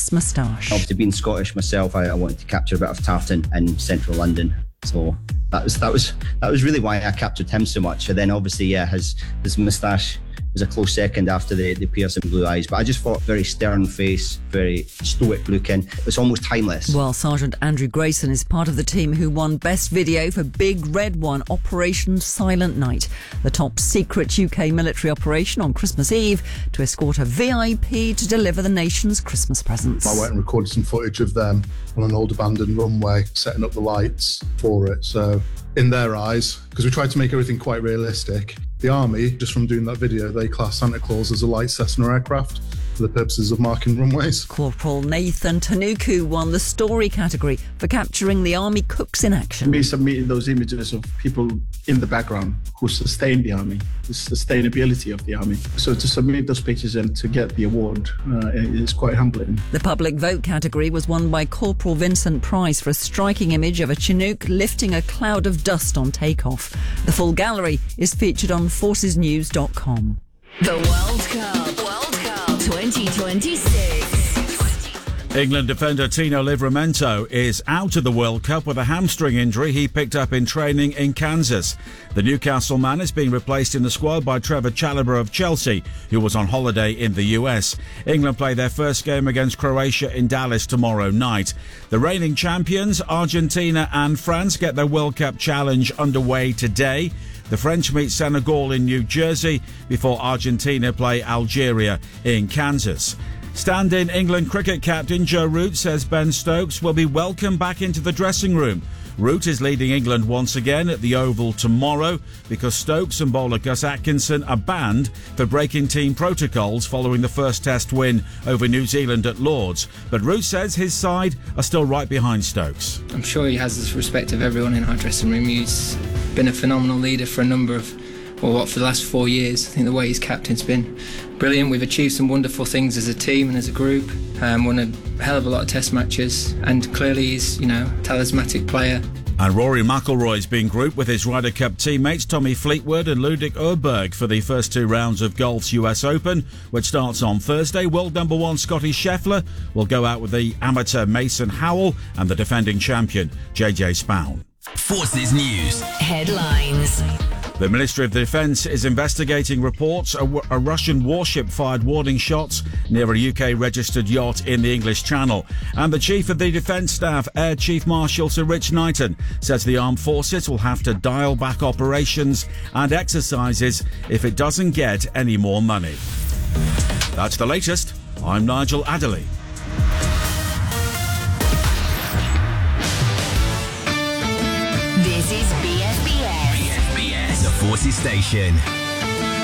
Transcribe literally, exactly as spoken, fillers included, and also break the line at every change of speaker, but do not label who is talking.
Chris Moustache.
Obviously, being Scottish myself, I, I wanted to capture a bit of Tartan in central London. So that was that was that was really why I captured him so much. And then obviously, yeah, his his moustache was a close second after the, the piercing blue eyes. But I just thought very stern face, very stoic looking. It was almost timeless.
Well, Sergeant Andrew Grayson is part of the team who won Best Video for Big Red One, Operation Silent Night, the top secret U K military operation on Christmas Eve to escort a V I P to deliver the nation's Christmas presents.
I went and recorded some footage of them on an old abandoned runway, setting up the lights for it. So in their eyes, because we tried to make everything quite realistic, the Army, just from doing that video, they class Santa Claus as a light Cessna aircraft for the purposes of marking runways.
Corporal Nathan Tanuku won the story category for capturing the Army cooks in action.
We submitted those images of people in the background who sustained the Army, the sustainability of the Army. So to submit those pictures and to get the award uh, is quite humbling.
The public vote category was won by Corporal Vincent Price for a striking image of a Chinook lifting a cloud of dust on takeoff. The full gallery is featured on forces news dot com.
The World Cup. World Cup twenty twenty-six.
England defender Tino Livramento is out of the World Cup with a hamstring injury he picked up in training in Kansas. The Newcastle man is being replaced in the squad by Trevor Chalobah of Chelsea, who was on holiday in the U S. England play their first game against Croatia in Dallas tomorrow night. The reigning champions, Argentina and France, get their World Cup challenge underway today. The French meet Senegal in New Jersey before Argentina play Algeria in Kansas. Stand-in England cricket captain Joe Root says Ben Stokes will be welcomed back into the dressing room. Root is leading England once again at the Oval tomorrow because Stokes and bowler Gus Atkinson are banned for breaking team protocols following the first Test win over New Zealand at Lord's. But Root says his side are still right behind Stokes.
I'm sure he has the respect of everyone in our dressing room. He's been a phenomenal leader for a number of, well, what, for the last four years. I think the way he's captain's been brilliant. We've achieved some wonderful things as a team and as a group. Um, won a hell of a lot of Test matches, and clearly he's, you know, a talismanic player.
And Rory McIlroy's been grouped with his Ryder Cup teammates Tommy Fleetwood and Ludwig Åberg for the first two rounds of golf's U S Open, which starts on Thursday. World number one Scotty Scheffler will go out with the amateur Mason Howell and the defending champion J J Spaun.
Forces News headlines.
The Ministry of Defence is investigating reports a, a Russian warship fired warning shots near a U K-registered yacht in the English Channel. And the Chief of the Defence Staff, Air Chief Marshal Sir Rich Knighton, says the armed forces will have to dial back operations and exercises if it doesn't get any more money. That's the latest. I'm Nigel Adderley.
This is B S B S.
The Forces Station.